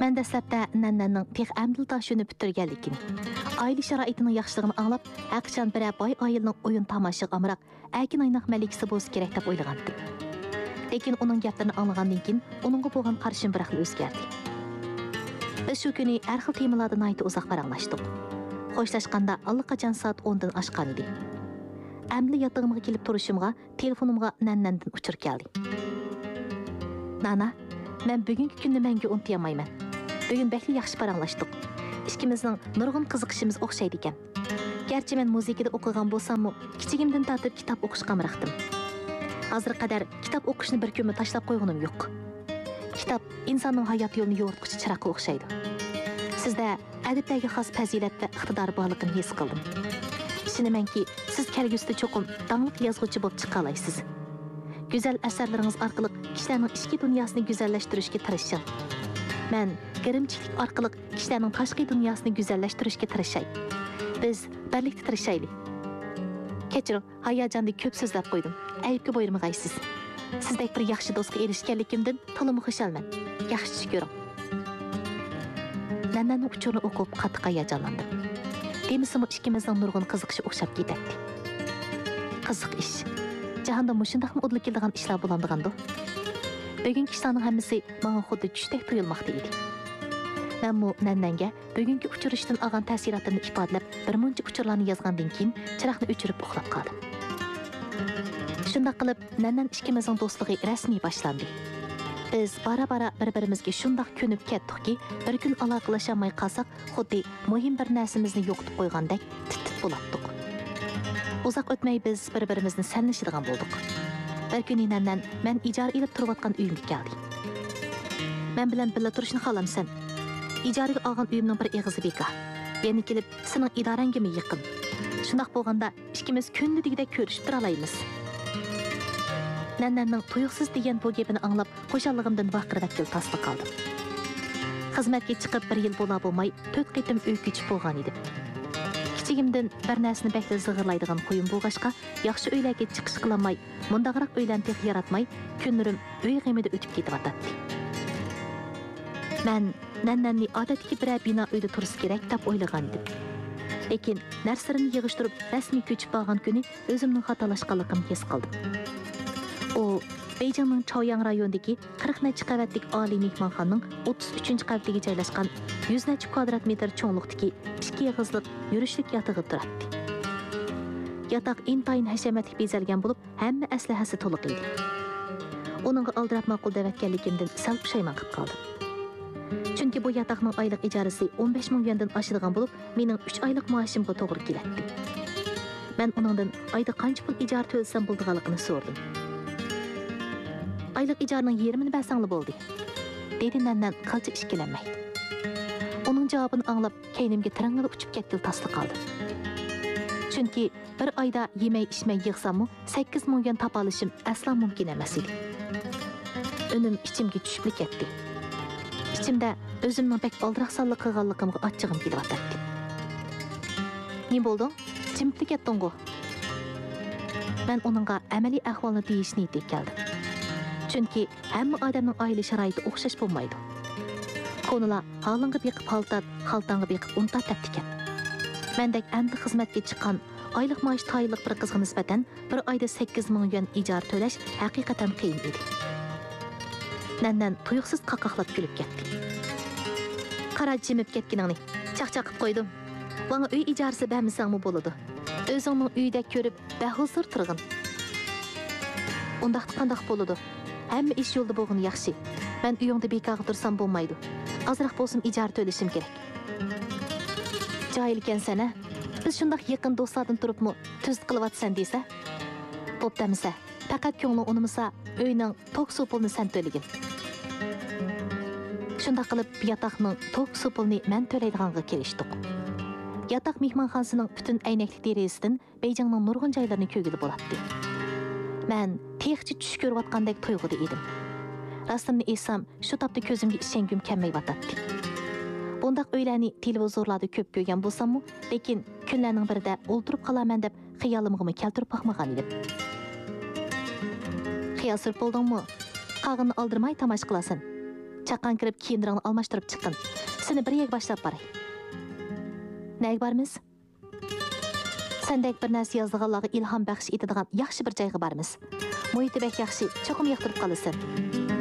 Mən dəstəbdə nənənin tex əmdil daşını bitirgənlikini, ailə şəraitinin yaxşılığını anlap, həqiqən birə bay ayılının oyun tamaşıq amıraq, əkin aynaq məlikisi bolsa kerak dep oylagandım. Lekin onun gaplarını anlagandan keyin onunğa bolgan qarışım bir xil özgerdi. Biz şu günü hər xil temalardan aytı uzaq paranlaşdıq. Xoşlaşqanda allaqachon saat 10dan aşqan idi. Əmli yatağımğa kelib turuşumğa, telefonumğa nənəndən uçur gəldi. Nana, mən bugünkü günni məngə unutayamayman. Bugün bəkli yaxşı paranlaşdıq. İkimizning nurg'un qiziqishimiz o'xshaydi ekan. Gerçi men muzikada o'qigan bo'lsam-mu, kichigimdan tortib kitob o'qishga amraqdim. Hozir qadar kitob o'qishni bir kunmi tashlab qo'yganim yo'q. Kitob insonning hayot yo'lini yo'ritquchi chiroqqa o'xshaydi. Sizda adabdagi xos fazilat va iqtidor borligini his qildim. Ishonamanki, siz kelgusida cho'qim dangliq yozuvchi bo'lib chiqa olasiz. Güzel əsərləriniz orqali kişilərin ichki dunyosini güzəlləşdirishga tirishing. Men girimchilik orqali kişilərin tashqi dunyosini güzəlləştirishga tirishay. Biz birlikda tirishaylik. Kechiring, hayajonda ko'p so'zlab qo'ydim. Aybga buyurmag'aysiz. Sizdek bir yaxshi do'stga erishganligimdan to'liq xursandman. Yaxshi ko'ring. Nananing uchurini o'qib qattiq hayajonlandim. Demisimi ikkimizning nurg'un qiziqishi o'xshab ketadi. Qiziq ish. Jahanda mushundaqmi o'dli keladigan ishlar bo'landigandi. Bugungi ishlarning hammasi menga xuddi tushdek tuyulmoqda edi. Men bu nannanga bugungi uchrashishdan olgan ta'sirotlarni ifodalab, bir muncha uchurlarni yozgandan keyin chiroqni o'chirib uxlab qoldim. Shunday qilib, nannan ikkimizning do'stligi rasmiy boshlandi. Biz bara-bara bir-birimizga shunday ko'nib ketdikki, bir kun aloqalasha olmay qolsak, xuddi muhim bir narsamizni yo'qotib qo'ygandek tit-tit bo'lardik. Uzaq o'tmay biz bir-birimizni sanlashadigan bo'ldik. Bir kuni nannan men ijara olib turayotgan uyimga keldi. Men bilan birga turishni xohlamsan? Ijaraga olgan uyimning bir eg'izi bekor. Yana kelib, sening idorangga yaqin. Shunday bo'lganda ikkimiz kundligidek ko'rishib tura olamiz. Nannanning tuyuqsiz degan bu gapini anglab, qo'shanligimdan vaqirab kelib tasliq qoldim. Xizmatga chiqib 1 yil bo'la bo'lmay 4 qitim uy ko'chib bo'lgan edim. Kichigimdan bir narsani bekla zig'irlaydigan qo'yim bo'lg'ashqa, yaxshi uylarga chiqish qilmay, mundaqroq uylarni tex yaratmay, kunlarim uy g'imida o'tib ketyapti. Men nannanni odatdagi bir bino uyda turish kerak deb o'ylagan edim. Lekin narsalarni yig'ishtirib rasmiy ko'chib borgan kuni o'zimning xatolashganligimni his qildim. O Beyjingning Chaoyang rayonidagi 40 necha qavatlik oliy mehmonxonaning 33 qavatiga joylashgan 100 necha kvadrat metr cho'ngliqdagi 2 yig'izliq yurishlik yotog'i turadi. Yotoq intayin hashamatli bezalgan bo'lib, hamma aslahasi to'liq edi. Uningga aldirab ma'qul davatganligimdan sal pushaymon qilib qoldim. Chunki bu yotoqning oylik ijarasi 15 ming yuandan oshadigan bo'lib, mening 3 oylik maoshimga to'g'ri keladi. Men uningdan oyda qancha pul ijara to'lsam bo'lganligini so'radim. Aylık icarının yerimini bəsanglı boldu. Dedi nənən qılca işkilenmey. Onun cevabını anlap keynimge tırınğıda uçup ketdil taslı qaldım. Çünkü bir ayda yemey içmey yığsamı 8 ming yuan tapalışım asla mümkün emas idi. Önüm içimge düşüplük etdi. İçimde özümün pek aldıraqsallı qılğanlığımı açığım kelip atatdı. Ne boldun? Cimiplik etdin go. Ben onunğa əməli ahvalını deyişini deyip geldim. Çünki hamma odamning oila sharoiti o'xshash bo'lmaydi. Ko'nila halingga beqib haltat, xaltangga beqib untat ekan. Mendek endi xizmatga chiqqan oylik maosh tayinliq bir qizga nisbatan bir oyda 8 ming yuan ijara to'lash haqiqatan qiyin edi. Nandan tuyuqsiz qaqaqlab kulib ketdi. Qara jimib ketganingni chaqchaqib qo'ydim. Bana uy ijarasi bermasangmi bo'ladi. O'zingning uyda ko'rib bahuzur turg'in. Undaq qandaq bo'ladi? Hamma ish yo'lda bo'lgani yaxshi. Men uyingda bekor tursam bo'lmaydi. Azroq bo'lsin ijara to'lashim kerak. Jahil ekansan-a? Biz shundoq yaqin do'stlardan turibmi tuz qilyapsan desa? Bo'ptamisa, faqat ko'ngling unimasa, uyning to'q suv pulini sen to'lagin. Shundoq qilib yotoqning to'q suv pulini men to'laydiganga kelishdik. Yotoq mehmonxonasining butun aynakli derazasidan Beyjingning nurg'un joylarini ko'rgili bo'ladi. Men texchi tush ko'rayotgandek tuyg'uda edim. Rostimni aytsam, shu topda ko'zimga ishongim kelmayotdi. Bundaq uylarni televizorlarda ko'p ko'rgan bo'lsam-mu, lekin kunlarning birida o'ltirib qolaman deb xiyolimga keltirib baxmagan edim. Xiyol surib bo'ldingmi? Qog'inni oldirmay tomosha qilasan. Chaqan kirib kiyimlaringni almashtirib chiqqin. Seni bir yerga boshlab boray. Nega bormiz? Sendek bir narsa yozdiganlarga ilhom baxsh etadigan yaxshi bir joyga bormiz. Muhiti bek yaxshi, cho'qim yoqtirib qolasan.